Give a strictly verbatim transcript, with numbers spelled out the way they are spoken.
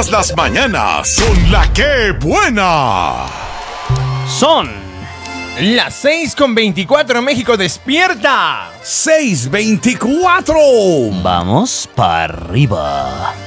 Todas las mañanas con la que buena. Son las seis con veinticuatro. México despierta. seis veinticuatro. Vamos para arriba.